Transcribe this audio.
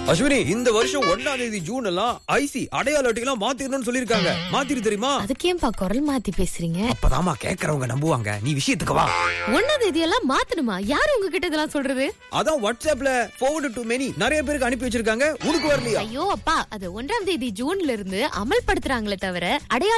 அஸ்வினி, இந்த வருஷம் 1ஆம் தேதி ஜூன் எல்லாம் ஐசி அடையாள அட்டையெல்லாம் மாத்திரணும்னு சொல்லிருக்காங்க. மாத்திரு தெரியுமா? அதுக்கேன்பா குரல் மாத்தி பேசுறீங்க? அப்பதாமா கேக்குறவங்க நம்புவாங்க. நீ விஷயத்துக்கு வா. 1ஆம் தேதியெல்லாம் மாத்தணுமா? யாரு உங்ககிட்ட இதெல்லாம் சொல்றது? அதான் வாட்ஸ்அப்ல forward to many நிறைய பேருக்கு அனுப்பி வச்சிருக்காங்க. உனக்கு வரலையா? ஐயோ அப்பா, அது 1ஆம் தேதி ஜூன்ல இருந்து அமல்படுத்துறாங்களே தவிர அடையாள